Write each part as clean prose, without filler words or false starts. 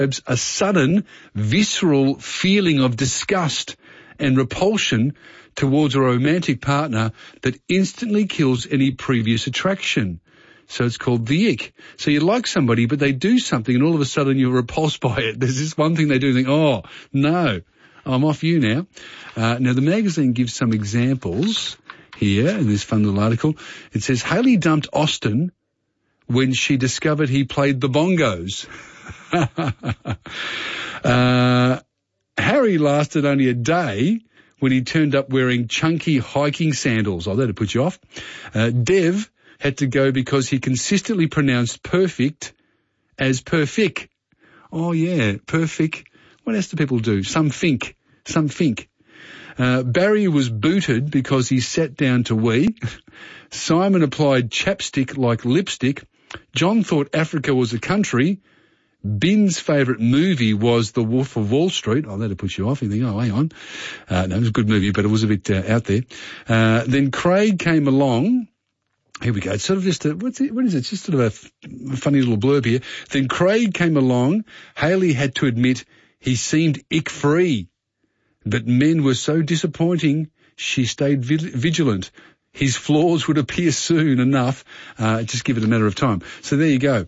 a sudden, visceral feeling of disgust and repulsion towards a romantic partner that instantly kills any previous attraction. So it's called the ick. So you like somebody, but they do something and all of a sudden you're repulsed by it. There's this one thing they do and think, oh, no, I'm off you now. Now, the magazine gives some examples here in this fun little article. It says, Hayley dumped Austin when she discovered he played the bongos. Harry lasted only a day when he turned up wearing chunky hiking sandals. Oh, that'd put you off. Dev had to go because he consistently pronounced perfect as perfect. Oh, yeah, perfect. What else do people do? Some think. Barry was booted because he sat down to wee. Simon applied chapstick like lipstick. John thought Africa was a country. Bin's favourite movie was The Wolf of Wall Street. Oh, that'll put you off. You think, oh, hang on. No, it was a good movie, but it was a bit out there. Then Craig came along. Here we go. It's sort of just what is it? It's just sort of a funny little blurb here. Then Craig came along. Hayley had to admit he seemed ick-free. But men were so disappointing, she stayed vigilant. His flaws would appear soon enough. Just give it a matter of time. So there you go.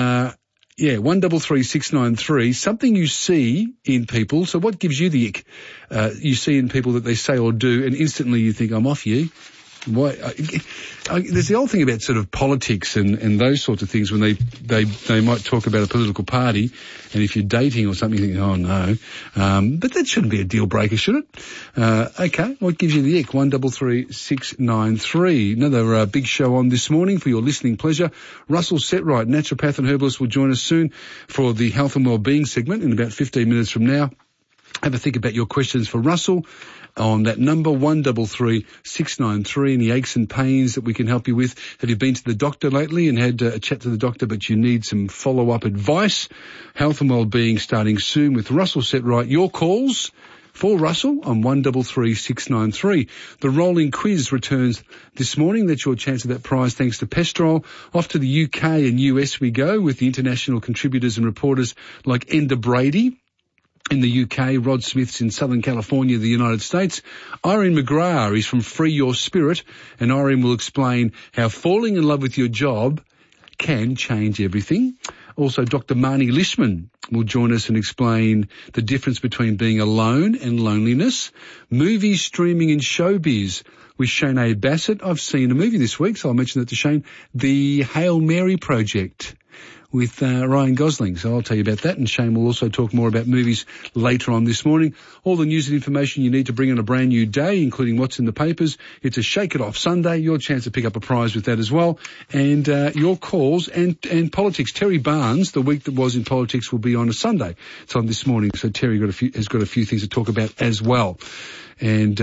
133693, something you see in people. So what gives you the ick? You see in people that they say or do, and instantly you think, I'm off you. Why? There's the old thing about sort of politics and those sorts of things when they might talk about a political party, and if you're dating or something, you think, oh no. But that shouldn't be a deal breaker, should it? Okay, what gives you the ick? 133693. Another big show on this morning for your listening pleasure. Russell Setright, naturopath and herbalist, will join us soon for the health and wellbeing segment in about 15 minutes from now. Have a think about your questions for Russell on that number 133693, any aches and pains that we can help you with. Have you been to the doctor lately and had a chat to the doctor, but you need some follow-up advice? Health and wellbeing starting soon with Russell Setright. Your calls for Russell on 133693. The rolling quiz returns this morning. That's your chance of that prize thanks to Pestrol. Off to the UK and US we go with the international contributors and reporters like Enda Brady in the UK, Rod Smith's in Southern California, the United States. Irene McGrath is from Free Your Spirit, and Irene will explain how falling in love with your job can change everything. Also, Dr. Marnie Lishman will join us and explain the difference between being alone and loneliness. Movies, streaming and showbiz with Shane A. Bassett. I've seen a movie this week, so I'll mention that to Shane. The Hail Mary Project with Ryan Gosling. So I'll tell you about that, and Shane will also talk more about movies later on this morning. All the news and information you need to bring on a brand new day, including what's in the papers. It's a Shake It Off Sunday, your chance to pick up a prize with that as well. And your calls and politics. Terry Barnes, the week that was in politics, will be on a Sunday. It's on this morning, so Terry has got a few things to talk about as well. And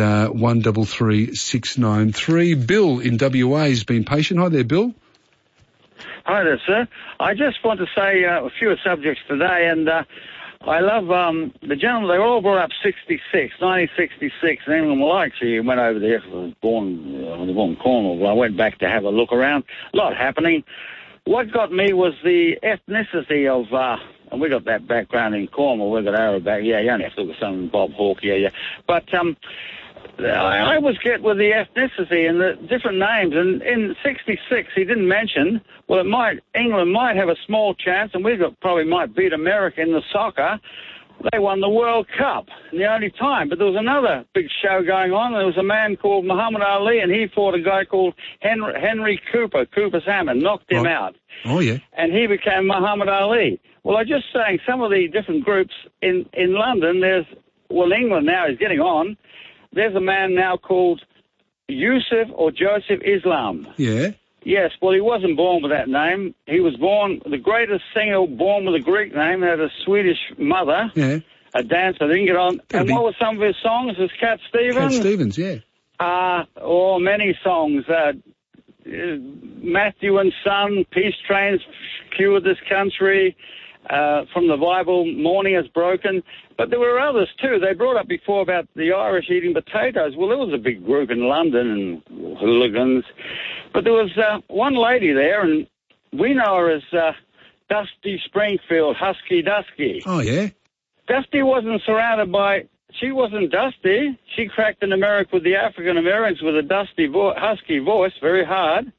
133693. Bill in WA has been patient. Hi there, Bill. Hi there, sir. I just want to say a few subjects today, and I love the gentlemen. They were all brought up 1966, and England. Well, I actually went over there. I was born in Cornwall. Well, I went back to have a look around. A lot happening. What got me was the ethnicity of, and we got that background in Cornwall. We got Arab back. Yeah, you only have to look at some Bob Hawke. Yeah. But I always get with the ethnicity and the different names. And in 66, he didn't mention, well, England might have a small chance, and probably might beat America in the soccer. They won the World Cup in the only time. But there was another big show going on. There was a man called Muhammad Ali, and he fought a guy called Henry Cooper Salmon, knocked him out. Oh, yeah. And he became Muhammad Ali. Well, I'm just saying some of the different groups in London, England now is getting on. There's a man now called Yusuf or Joseph Islam. Yeah. Yes, well, he wasn't born with that name. He was born, the greatest singer born with a Greek name, had a Swedish mother, a dancer, didn't get on. And what were some of his songs? It was Cat Stevens? Cat Stevens, yeah. Many songs. Matthew and Son, Peace Trains Cured This Country, from the Bible, Morning Has Broken. But there were others too. They brought up before about the Irish eating potatoes. Well, there was a big group in London and hooligans. But there was one lady there, and we know her as Dusty Springfield, Husky Dusky. Oh, yeah? Dusty wasn't surrounded by... She wasn't Dusty. She cracked in America with the African Americans with a dusty husky voice, very hard.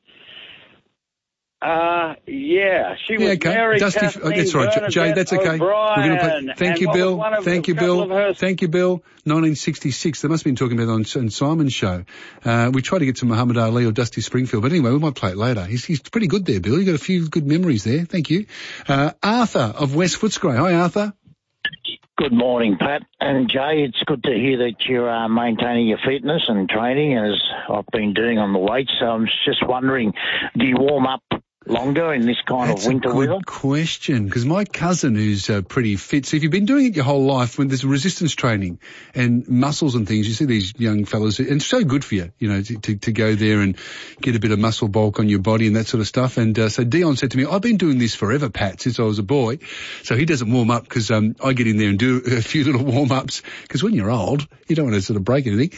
Yeah, she was okay. Mary Dusty, Kathleen that's right, Jay, that's okay. We're gonna thank you, Bill. Thank you, Bill. Thank you, Bill. 1966. They must have been talking about it on Simon's show. We tried to get to Muhammad Ali or Dusty Springfield, but anyway, we might play it later. He's pretty good there, Bill. You got a few good memories there. Thank you. Arthur of West Footscray. Hi, Arthur. Good morning, Pat. And Jay, it's good to hear that you're maintaining your fitness and training as I've been doing on the weights. So I'm just wondering, do you warm up longer in this kind of winter weather? That's a good question, because my cousin who's pretty fit, so if you've been doing it your whole life, when there's resistance training and muscles and things, you see these young fellas, and it's so good for you, you know, to go there and get a bit of muscle bulk on your body and that sort of stuff. And so Dion said to me, I've been doing this forever, Pat, since I was a boy. So he doesn't warm up because I get in there and do a few little warm-ups, because when you're old, you don't want to sort of break anything.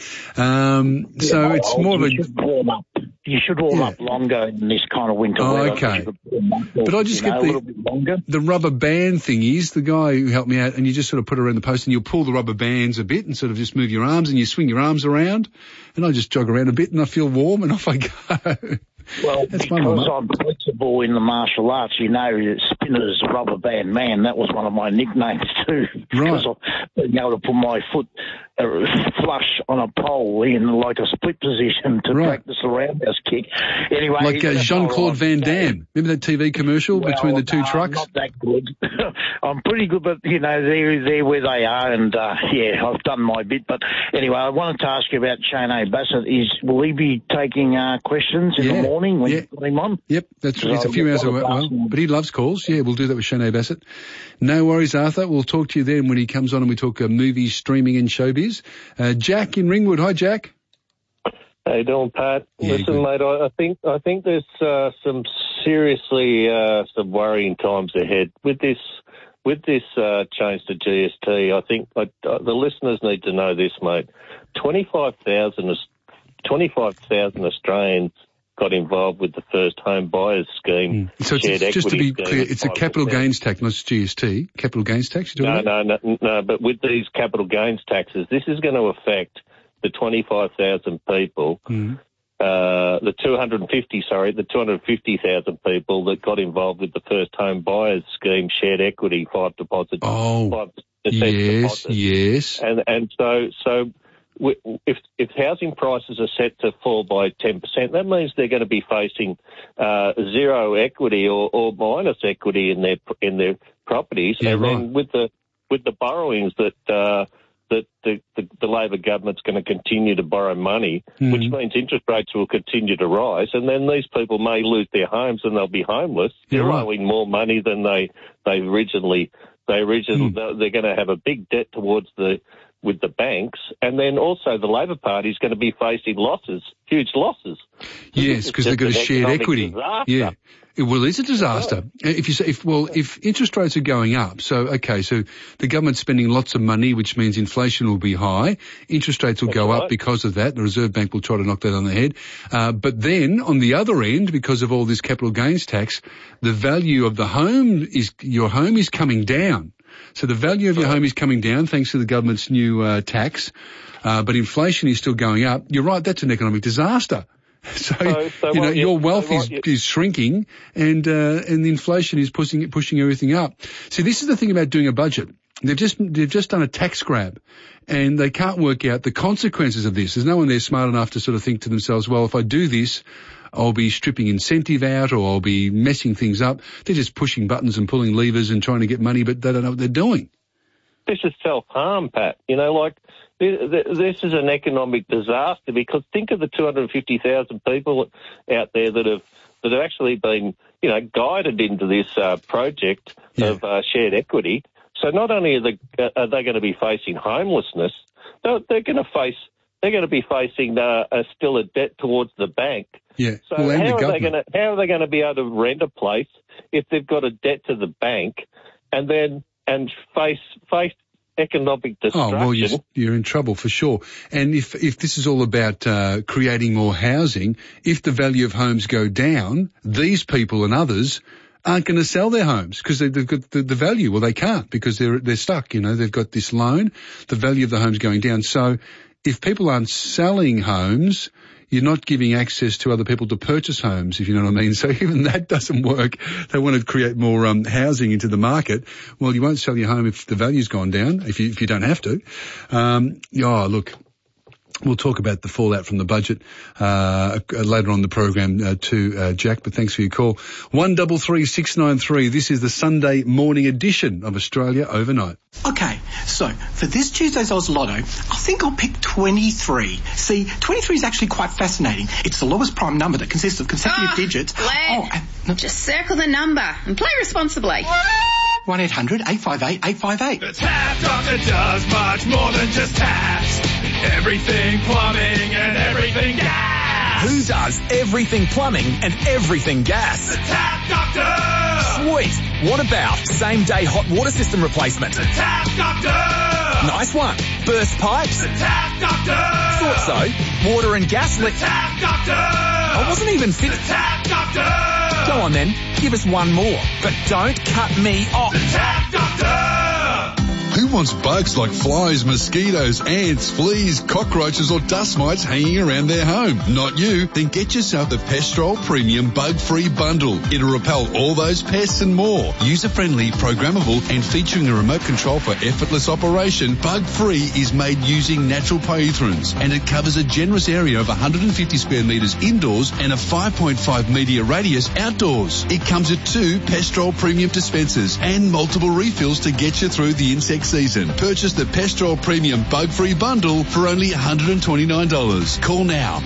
So it's more of a... You should warm up longer in this kind of winter weather. Okay. But I just get the rubber band thing is the guy who helped me out, and you just sort of put it around the post and you'll pull the rubber bands a bit and sort of just move your arms and you swing your arms around, and I just jog around a bit and I feel warm and off I go. Well, because I'm flexible in the martial arts, you know, Spinner's Rubber Band Man, that was one of my nicknames too. Right. Because I've been able to put my foot flush on a pole in like a split position to practice a roundhouse kick. Anyway, like Jean-Claude Van Damme. Remember that TV commercial between the two trucks? I'm not that good. I'm pretty good, but, you know, they're where they are, and, yeah, I've done my bit. But anyway, I wanted to ask you about Shane Bassett. Will he be taking questions in the morning when you put him on? Yep, that's right. It's a few hours away, but he loves calls. Yeah, we'll do that with Shane Bassett. No worries, Arthur. We'll talk to you then when he comes on and we talk movies, streaming and showbiz. Jack in Ringwood. Hi, Jack. How you doing, Pat? Yeah, listen, mate, I think there's some seriously some worrying times ahead with this change to GST. I think the listeners need to know this, mate. 25,000 Australians got involved with the first home buyers scheme. So it's, just to be clear, it's a capital gains tax, not GST. Capital gains tax? No, but with these capital gains taxes, this is going to affect the 25,000 people, the 250,000 people that got involved with the first home buyers scheme, shared equity, 5 deposit. Oh, 5% yes, deposit. yes. And so if housing prices are set to fall by 10%, that means they're going to be facing zero equity or minus equity in their properties. Yeah, and then with the borrowings that the Labor government's going to continue to borrow money, which means interest rates will continue to rise, and then these people may lose their homes and they'll be homeless. They're owing more money than they originally. They're going to have a big debt with the banks, and then also the Labor Party is going to be facing losses, huge losses. Yes, because they've got a shared equity. Disaster. Yeah. Well, it's a disaster. If interest rates are going up, so the government's spending lots of money, which means inflation will be high. Interest rates will go up because of that. The Reserve Bank will try to knock that on the head. But then on the other end, because of all this capital gains tax, the value of your home is coming down. So the value of your home is coming down thanks to the government's new tax, but inflation is still going up. You're right, that's an economic disaster. So your wealth is shrinking, and the inflation is pushing everything up. See, this is the thing about doing a budget. They've just done a tax grab, and they can't work out the consequences of this. There's no one there smart enough to sort of think to themselves, well, if I do this, I'll be stripping incentive out, or I'll be messing things up. They're just pushing buttons and pulling levers and trying to get money, but they don't know what they're doing. This is self-harm, Pat. You know, like, this is an economic disaster, because think of the 250,000 people out there that have actually been, guided into this project of shared equity. So not only are they going to be facing homelessness, they're going to be facing still a debt towards the bank. Yeah. So how are they going to be able to rent a place if they've got a debt to the bank and face economic destruction? Oh, well, you're in trouble for sure. And if this is all about creating more housing, if the value of homes go down, these people and others aren't going to sell their homes because they've got the value. Well, they can't because they're stuck. They've got this loan. The value of the home's going down. So if people aren't selling homes, you're not giving access to other people to purchase homes, if you know what I mean. So even that doesn't work. They want to create more housing into the market. Well, you won't sell your home if the value's gone down, if you don't have to. Look. We'll talk about the fallout from the budget later on the program too, Jack, but thanks for your call. 133693, this is the Sunday morning edition of Australia Overnight. Okay, so for this Tuesday's Oz Lotto, I think I'll pick 23. See, 23 is actually quite fascinating. It's the lowest prime number that consists of consecutive digits. Just circle the number and play responsibly. 1-800-858-858. The Tap Doctor does much more than just taps. Everything plumbing and everything gas. Who does everything plumbing and everything gas? The Tap Doctor. Sweet. What about same-day hot water system replacement? The Tap Doctor. Nice one. Burst pipes? The Tap Doctor. Thought so. Water and gas The Tap Doctor. I wasn't even fit. The Tap Doctor. Go on then. Give us one more. But don't cut me off. The Tap Doctor. Who wants bugs like flies, mosquitoes, ants, fleas, cockroaches or dust mites hanging around their home? Not you. Then get yourself the Pestrol Premium Bug-Free Bundle. It'll repel all those pests and more. User-friendly, programmable and featuring a remote control for effortless operation, Bug-Free is made using natural pyrethrins and it covers a generous area of 150 square metres indoors and a 5.5 metre radius outdoors. It comes with 2 Pestrol Premium dispensers and multiple refills to get you through the insect season. Purchase the Pestrol Premium Bug-Free Bundle for only $129. Call now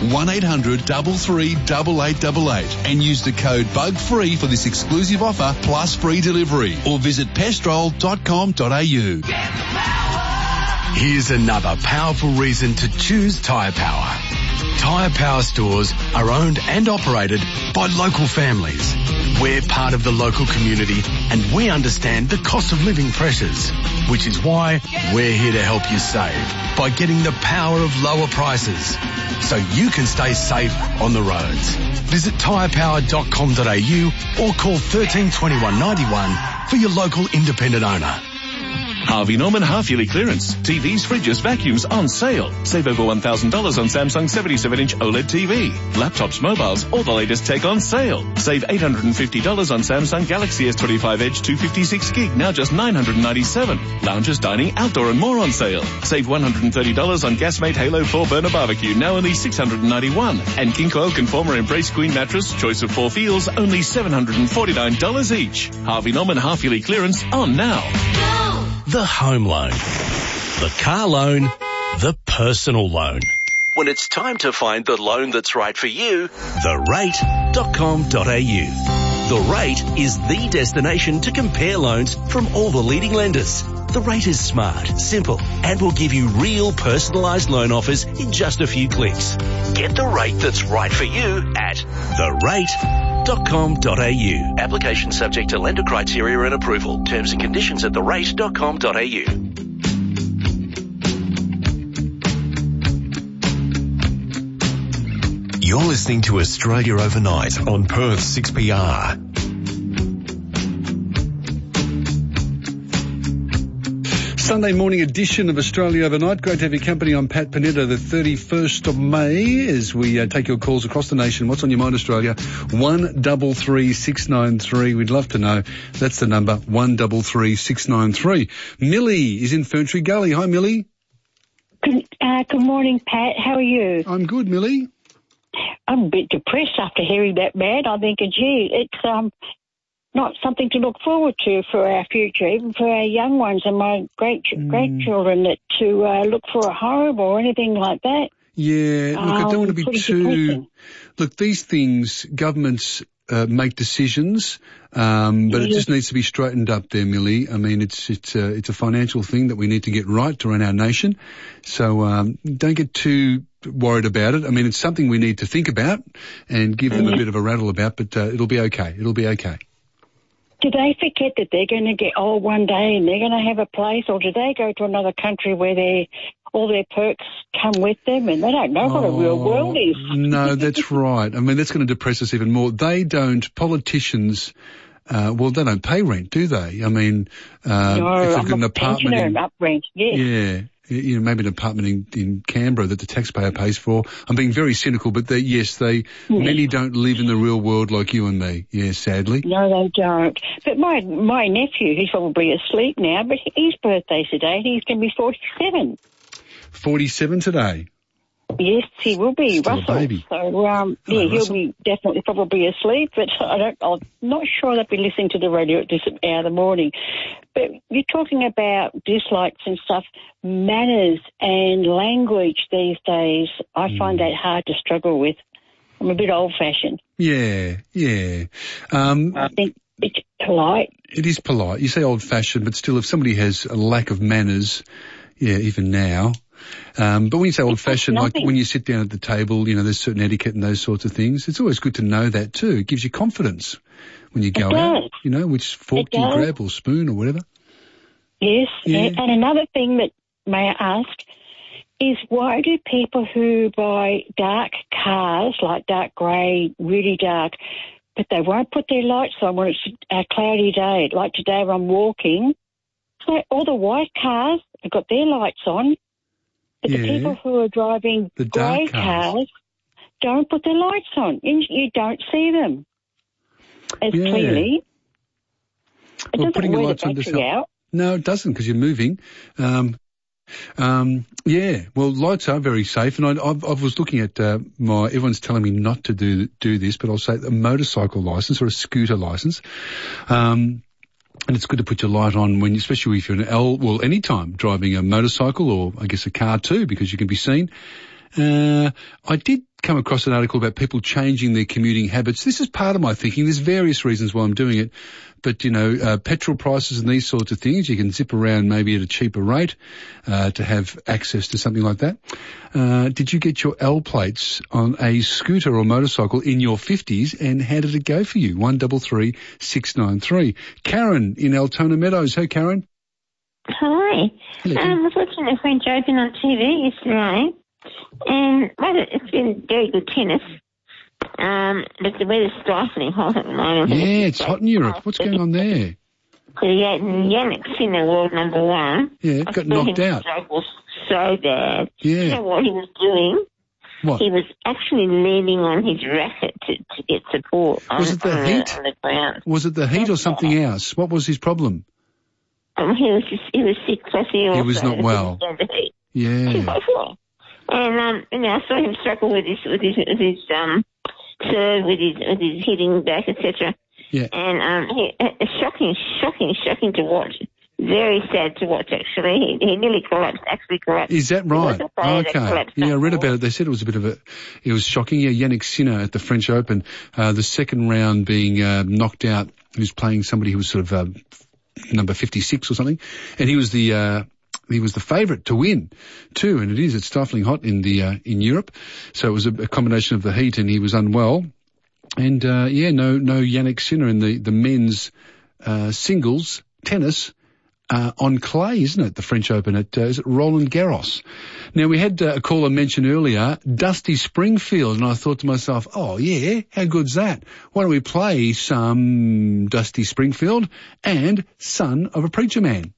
1-800-338888 and use the code BUGFREE for this exclusive offer plus free delivery or visit pestrol.com.au. Here's another powerful reason to choose Tyre Power. Tyre Power stores are owned and operated by local families. We're part of the local community and we understand the cost of living pressures, which is why we're here to help you save by getting the power of lower prices so you can stay safe on the roads. Visit tyrepower.com.au or call 132191 for your local independent owner. Harvey Norman half-yearly clearance. TVs, fridges, vacuums on sale. Save over $1,000 on Samsung 77-inch OLED TV. Laptops, mobiles, all the latest tech on sale. Save $850 on Samsung Galaxy S25 Edge 256 gig, now just $997. Lounges, dining, outdoor and more on sale. Save $130 on Gasmate Halo 4 burner barbecue, now only $691. And King Coil Conformer Embrace Queen mattress, choice of 4 feels, only $749 each. Harvey Norman half-yearly clearance on now. The home loan, the car loan, the personal loan. When it's time to find the loan that's right for you, therate.com.au. The Rate is the destination to compare loans from all the leading lenders. The Rate is smart, simple, and will give you real personalised loan offers in just a few clicks. Get the rate that's right for you at therate.com.au. Application subject to lender criteria and approval. Terms and conditions at therate.com.au. You're listening to Australia Overnight on Perth 6PR. Sunday morning edition of Australia Overnight. Great to have your company. I'm Pat Panetta, the 31st of May, as we take your calls across the nation. What's on your mind, Australia? 133693. We'd love to know. That's the number, 133693. Millie is in Ferntree Gully. Hi, Millie. Good morning, Pat. How are you? I'm good, Millie. I'm a bit depressed after hearing that, man. I'm thinking, gee, it's not something to look forward to for our future, even for our young ones and my grandchildren, that to look for a home or anything like that. Yeah, look, I don't want to be too... Depressing. Look, these things, governments make decisions, but it just needs to be straightened up there, Millie. I mean, it's a financial thing that we need to get right to run our nation. So don't get too worried about it. I mean, it's something we need to think about and give them a bit of a rattle about, but it'll be okay. It'll be okay. Do they forget that they're going to get old one day and they're going to have a place, or do they go to another country where all their perks come with them and they don't know what a real world is? No, that's right. I mean, that's going to depress us even more. Politicians well, they don't pay rent, do they? I mean, no, if they've I'm got an a apartment pensioner, up rent, yes. Yeah. You know, maybe an apartment in Canberra that the taxpayer pays for. I'm being very cynical, but many don't live in the real world like you and me. Yeah, sadly. No, they don't. But my nephew, he's probably asleep now, but his birthday's today. He's going to be 47. 47 today? Yes, he will be, Still Russell. A baby. So, he'll be definitely probably asleep, but I'm not sure they'll be listening to the radio at this hour of the morning. But you're talking about dislikes and stuff, manners and language these days. I find that hard to struggle with. I'm a bit old-fashioned. Yeah. I think it's polite. It is polite. You say old-fashioned, but still, if somebody has a lack of manners, even now. But when you say old-fashioned, like when you sit down at the table, you know, there's certain etiquette and those sorts of things. It's always good to know that too. It gives you confidence when you go out, you know, which fork do you grab or spoon or whatever. Yes, Yeah. And another thing that, may I ask, is why do people who buy dark cars, like dark grey, really dark, but they won't put their lights on when it's a cloudy day, like today when I'm walking, so all the white cars have got their lights on, but the people who are driving the grey cars don't put their lights on. You don't see them as clearly. It doesn't wear the battery out. No, it doesn't, because you're moving. Well, lights are very safe, and I was looking at everyone's telling me not to do this, but I'll say a motorcycle license or a scooter license. And it's good to put your light on especially if you're any time driving a motorcycle or I guess a car too, because you can be seen. I did come across an article about people changing their commuting habits. This is part of my thinking. There's various reasons why I'm doing it. But, you know, petrol prices and these sorts of things, you can zip around maybe at a cheaper rate to have access to something like that. Did you get your L plates on a scooter or motorcycle in your 50s, and how did it go for you? 133 693. Karen in Altona Meadows. Hey, Karen. Hi. I was watching a French Open on TV yesterday, and it's been very good tennis. But the weather's stifling hot at the moment. Yeah, it's hot in Europe. What's going on there? So Yannick Sinner, world number one. Yeah, got knocked out. Struggled so bad. Yeah. You know what he was doing? What? He was actually leaning on his racket to get support on the ground. Was it the heat or something else? What was his problem? He was sick, plus he was not well. Yeah. And I saw him struggle with his serve, with his hitting back, etc. Yeah. And shocking to watch. Very sad to watch, actually. He nearly collapsed. Is that right? Okay. Yeah, I read about it. They said it was it was shocking. Yeah, Yannick Sinner at the French Open, the second round being knocked out. He was playing somebody who was sort of number 56 or something, and he was the favourite to win too. And it's stifling hot in Europe, so it was a combination of the heat, and he was unwell. And no Yannick Sinner in the men's singles tennis. On clay, isn't it? The French Open is it Roland Garros? Now, we had a caller mention earlier, Dusty Springfield, and I thought to myself, oh yeah, how good's that? Why don't we play some Dusty Springfield and Son of a Preacher Man?